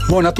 Vuonna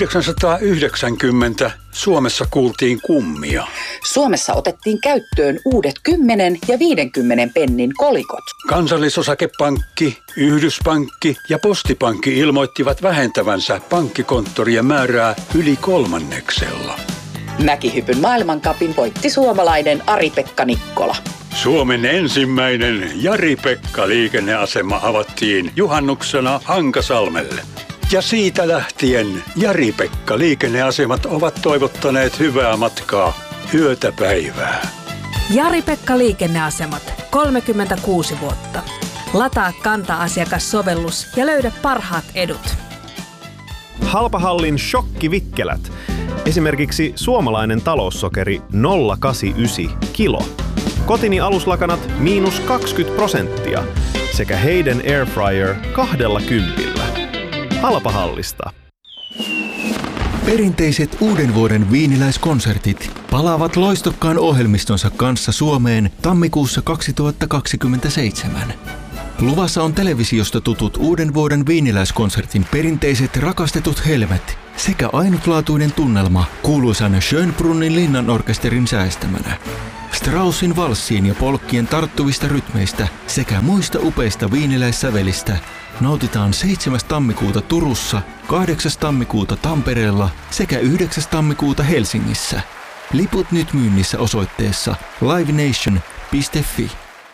1990 Suomessa kuultiin kummia. Suomessa otettiin käyttöön uudet 10 ja 50 pennin kolikot. Kansallisosakepankki, Yhdyspankki ja Postipankki ilmoittivat vähentävänsä pankkikonttorien määrää yli 1/3. Mäkihypyn maailmancupin voitti suomalainen Ari-Pekka Nikkola. Suomen ensimmäinen Jari-Pekka-liikenneasema avattiin juhannuksena Hankasalmelle. Ja siitä lähtien Jari-Pekka-liikenneasemat ovat toivottaneet hyvää matkaa yötä päivää. Jari-Pekka-liikenneasemat, 36 vuotta. Lataa Kanta-asiakassovellus ja löydä parhaat edut. Halpahallin shokkivikkelät. Esimerkiksi suomalainen taloussokeri 0,89 kilo. Kotini aluslakanat -20% sekä Hayden Airfryer 20. Halpahallista. Perinteiset uuden vuoden viiniläiskonsertit palaavat loistokkaan ohjelmistonsa kanssa Suomeen tammikuussa 2027. Luvassa on televisiosta tutut uuden vuoden viiniläiskonsertin perinteiset rakastetut helmet sekä ainutlaatuinen tunnelma kuuluisan Schönbrunnin linnanorkesterin säästämänä. Straussin valssiin ja polkkien tarttuvista rytmeistä sekä muista upeista viiniläissävelistä nautitaan 7. tammikuuta Turussa, 8. tammikuuta Tampereella sekä 9. tammikuuta Helsingissä. Liput nyt myynnissä osoitteessa livenation.fi.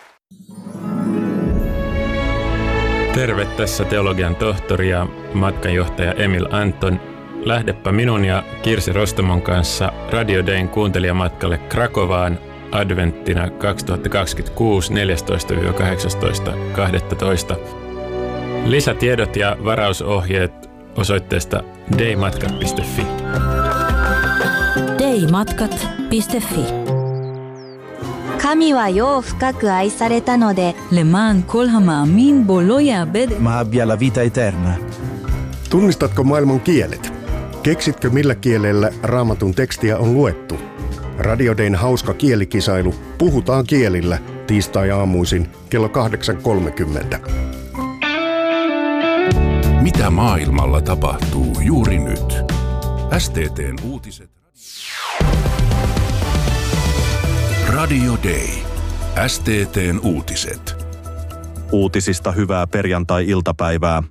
Terve, tässä teologian tohtori ja matkanjohtaja Emil Anton. Lähdepä minun ja Kirsi Rostomon kanssa Radio Dayn kuuntelijamatkalle Krakovaan adventtina 2026 14-18.12. Lisätiedot ja varausohjeet osoitteesta daymatkat.fi. daymatkat.fi. 神は世を深く愛されたので למען כל המאמין בו לא יאבד ma abbia la vita eterna. Tunnistatko maailman kielet? Keksitkö millä kielellä Raamatun tekstiä on luettu? Radio Dayn hauska kielikisailu Puhutaan kielillä tiistai-aamuisin kello 8.30. Mitä maailmalla tapahtuu juuri nyt? STT:n uutiset. Radio Day. STT:n uutiset. Uutisista hyvää perjantai-iltapäivää.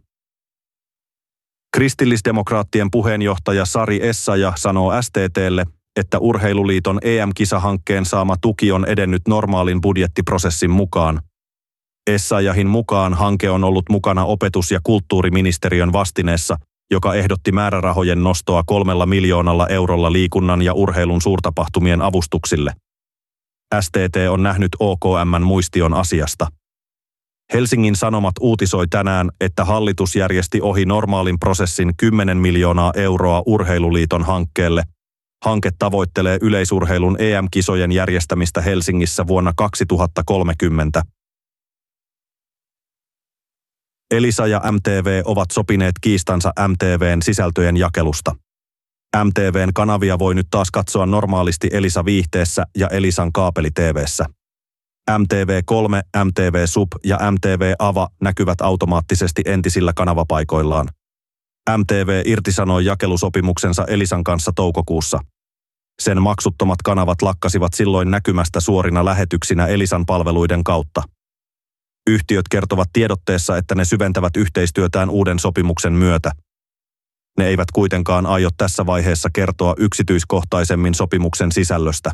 Kristillisdemokraattien puheenjohtaja Sari Essayah sanoo STT:lle, että Urheiluliiton EM-kisahankkeen saama tuki on edennyt normaalin budjettiprosessin mukaan. Essayahin mukaan hanke on ollut mukana opetus- ja kulttuuriministeriön vastineessa, joka ehdotti määrärahojen nostoa 3 miljoonalla eurolla liikunnan ja urheilun suurtapahtumien avustuksille. STT on nähnyt OKM:n muistion asiasta. Helsingin Sanomat uutisoi tänään, että hallitus järjesti ohi normaalin prosessin 10 miljoonaa euroa Urheiluliiton hankkeelle. Hanke tavoittelee yleisurheilun EM-kisojen järjestämistä Helsingissä vuonna 2030. Elisa ja MTV ovat sopineet kiistansa MTVn sisältöjen jakelusta. MTVn kanavia voi nyt taas katsoa normaalisti Elisa-viihteessä ja Elisan kaapeli-TV:ssä. MTV3, MTV Sub ja MTV Ava näkyvät automaattisesti entisillä kanavapaikoillaan. MTV irtisanoi jakelusopimuksensa Elisan kanssa toukokuussa. Sen maksuttomat kanavat lakkasivat silloin näkymästä suorina lähetyksinä Elisan palveluiden kautta. Yhtiöt kertovat tiedotteessa, että ne syventävät yhteistyötään uuden sopimuksen myötä. Ne eivät kuitenkaan aio tässä vaiheessa kertoa yksityiskohtaisemmin sopimuksen sisällöstä.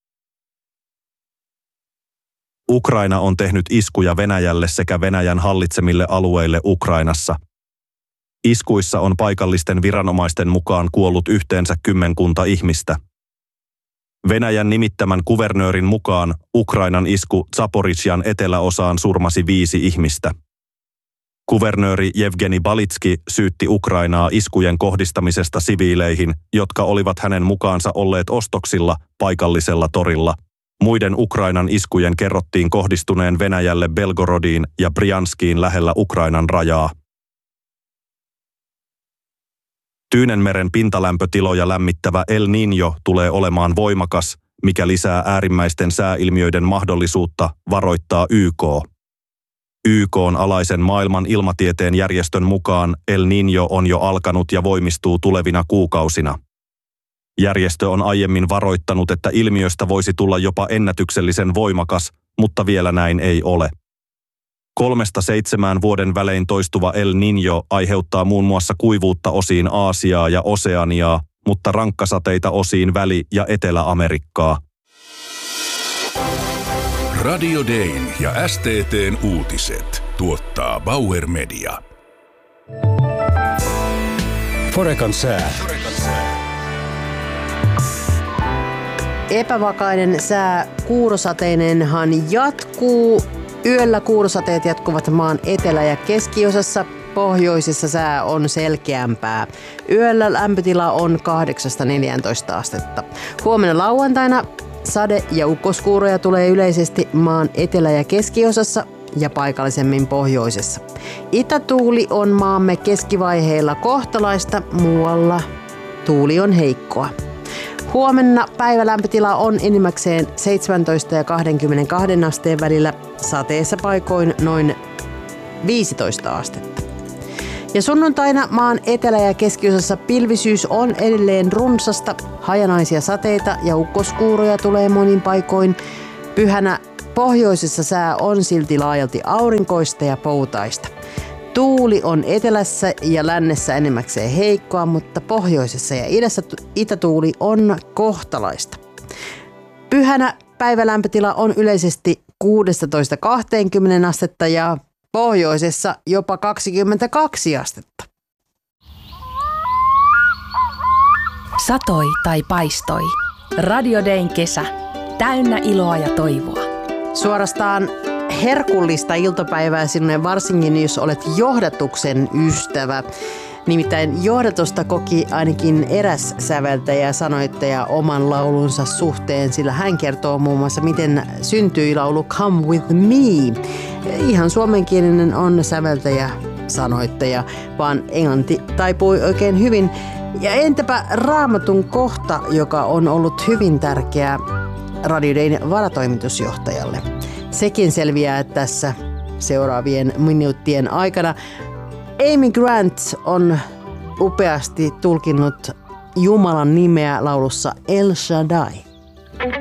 Ukraina on tehnyt iskuja Venäjälle sekä Venäjän hallitsemille alueille Ukrainassa. Iskuissa on paikallisten viranomaisten mukaan kuollut yhteensä 10 ihmistä. Venäjän nimittämän kuvernöörin mukaan Ukrainan isku Zaporizhian eteläosaan surmasi 5 ihmistä. Kuvernööri Jevgeni Balitski syytti Ukrainaa iskujen kohdistamisesta siviileihin, jotka olivat hänen mukaansa olleet ostoksilla paikallisella torilla. Muiden Ukrainan iskujen kerrottiin kohdistuneen Venäjälle Belgorodiin ja Bryanskiin lähellä Ukrainan rajaa. Tyynenmeren pintalämpötiloja lämmittävä El Niño tulee olemaan voimakas, mikä lisää äärimmäisten sääilmiöiden mahdollisuutta, varoittaa YK. YK:n alaisen maailman ilmatieteen järjestön mukaan El Niño on jo alkanut ja voimistuu tulevina kuukausina. Järjestö on aiemmin varoittanut, että ilmiöstä voisi tulla jopa ennätyksellisen voimakas, mutta vielä näin ei ole. 3-7 vuoden välein toistuva El Niño aiheuttaa muun muassa kuivuutta osiin Aasiaa ja Oseaniaa, mutta rankkasateita osiin Väli- ja Etelä-Amerikkaa. Radio Dayn ja STT:n uutiset tuottaa Bauer Media. Forecan sää. Epävakainen sää kuurosateinenhan jatkuu. Yöllä kuurosateet jatkuvat maan etelä- ja keskiosassa. Pohjoisessa sää on selkeämpää. Yöllä lämpötila on 8-14 astetta. Huomenna lauantaina sade- ja ukkoskuuroja tulee yleisesti maan etelä- ja keskiosassa ja paikallisemmin pohjoisessa. Itätuuli on maamme keskivaiheilla kohtalaista, muualla tuuli on heikkoa. Huomenna päivälämpötila on enimmäkseen 17 ja 22 asteen välillä, sateessa paikoin noin 15 astetta. Ja sunnuntaina maan etelä- ja keskiosassa pilvisyys on edelleen runsasta, hajanaisia sateita ja ukkoskuuroja tulee monin paikoin. Pyhänä pohjoisessa sää on silti laajalti aurinkoista ja poutaista. Tuuli on etelässä ja lännessä enimmäkseen heikkoa, mutta pohjoisessa ja idässä itätuuli on kohtalaista. Pyhänä päivälämpötila on yleisesti 16-20 astetta ja pohjoisessa jopa 22 astetta. Satoi tai paistoi. Radio Dayn kesä. Täynnä iloa ja toivoa. Suorastaan herkullista iltapäivää sinulle, varsinkin jos olet johdatuksen ystävä. Nimittäin johdatusta koki ainakin eräs säveltäjä ja sanoittaja oman laulunsa suhteen, sillä hän kertoo muun muassa, miten syntyi laulu Come With Me. Ihan suomenkielinen on säveltäjä, sanoittaja, vaan englanti taipui oikein hyvin. Ja entäpä Raamatun kohta, joka on ollut hyvin tärkeä Radio Dayn varatoimitusjohtajalle. Sekin selviää tässä seuraavien minuuttien aikana. Amy Grant on upeasti tulkinnut Jumalan nimeä laulussa El Shaddai.